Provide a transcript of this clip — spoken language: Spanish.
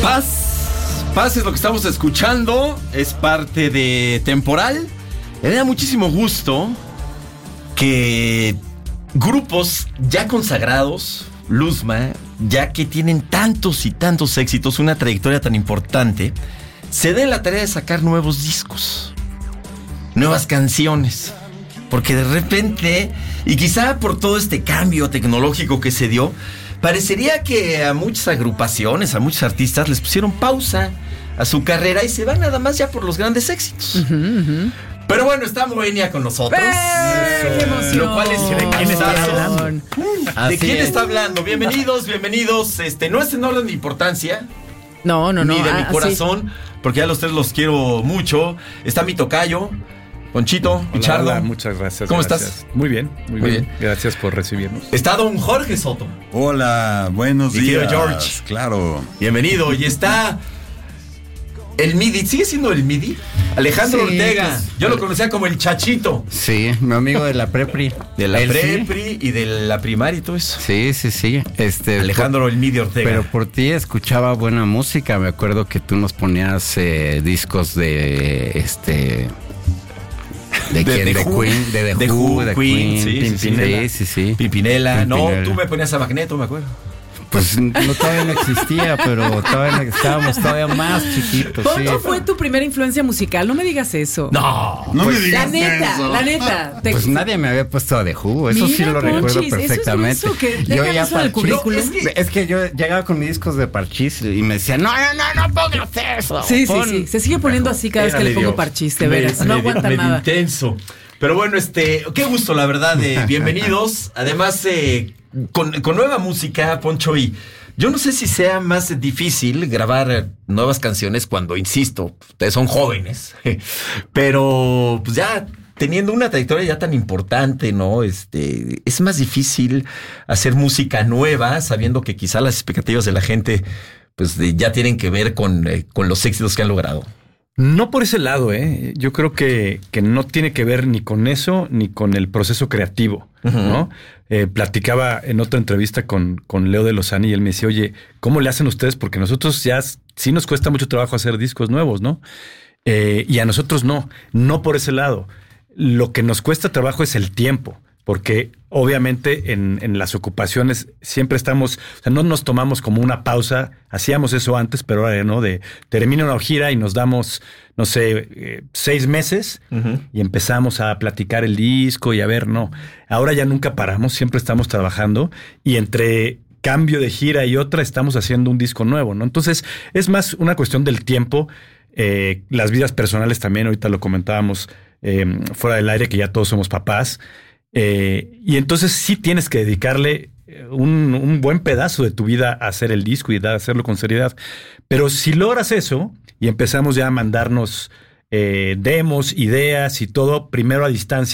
Paz es lo que estamos escuchando, es parte de Temporal. Me da muchísimo gusto que grupos ya consagrados, Luzma, ya que tienen tantos y tantos éxitos, una trayectoria tan importante, se den la tarea de sacar nuevos discos, nuevas canciones. Porque de repente, y quizá por todo este cambio tecnológico que se dio, parecería que a muchas agrupaciones, a muchos artistas les pusieron pausa a su carrera y se van nada más ya por los grandes éxitos. Pero bueno, está Moenia con nosotros. ¡Qué emoción! Lo cual es ¿De quién está hablando? ¿De quién está hablando? Bienvenidos. No es en orden de importancia. No. Ni de mi corazón, porque ya a ustedes los quiero mucho. Está mi tocayo, Ponchito, Pichardo. Hola, muchas gracias. ¿Cómo gracias. estás? Muy bien. Gracias por recibirnos. Está don Jorge Soto. Hola, buenos Mi días. querido George. Claro. Bienvenido. Y está el MIDI. ¿Sigue siendo el MIDI? Alejandro Sí, Ortega. pues, Yo lo conocía como el Chachito. Sí, mi amigo de la Prepri. De la Él Prepri y de la primaria y todo eso. Sí. Alejandro el MIDI Ortega. Pero por ti escuchaba buena música. Me acuerdo que tú nos ponías discos de ¿De quién? De Who. Queen, de The Who, Queen, sí, Pimpinela. Sí. Pimpinela. No, Pimpinela. tú me ponías a Magneto, me acuerdo. Pues todavía no existía, pero estábamos todavía más chiquitos. ¿Poncho Sí. fue tu primera influencia musical? No me digas eso. No. No me La digas neta, eso. la neta. Pues nadie me había puesto a The Who, eso sí Mira, lo recuerdo Ponchis, eso es perfectamente. grueso, que tengan eso en el currículum. Es que yo llegaba con mis discos de Parchís y me decían, no pongas eso. Sí. Se sigue poniendo así cada vez que le pongo parchís, de veras. No aguanta nada. Intenso. Pero bueno, qué gusto, la verdad. Bienvenidos. Además, con nueva música, Poncho, y yo no sé si sea más difícil grabar nuevas canciones cuando, insisto, ustedes son jóvenes, pero pues ya teniendo una trayectoria ya tan importante, ¿no? Es más difícil hacer música nueva, sabiendo que quizá las expectativas de la gente pues ya tienen que ver con los éxitos que han logrado. No por ese lado, ¿eh? Yo creo que no tiene que ver ni con eso ni con el proceso creativo, ¿no? Platicaba en otra entrevista con Leo de Lozani y él me decía, oye, ¿cómo le hacen ustedes? Porque nosotros ya sí nos cuesta mucho trabajo hacer discos nuevos, ¿no? Y a nosotros no por ese lado. Lo que nos cuesta trabajo es el tiempo, porque obviamente en las ocupaciones siempre estamos, o sea, no nos tomamos como una pausa, hacíamos eso antes, pero ahora no, termina una gira y nos damos, no sé, 6 meses y empezamos a platicar el disco y a ver, no, ahora ya nunca paramos, siempre estamos trabajando y entre cambio de gira y otra estamos haciendo un disco nuevo, ¿no? Entonces es más una cuestión del tiempo, las vidas personales también, ahorita lo comentábamos fuera del aire que ya todos somos papás. Y entonces sí tienes que dedicarle un buen pedazo de tu vida a hacer el disco y hacerlo con seriedad. Pero si logras eso y empezamos ya a mandarnos demos, ideas y todo, primero a distancia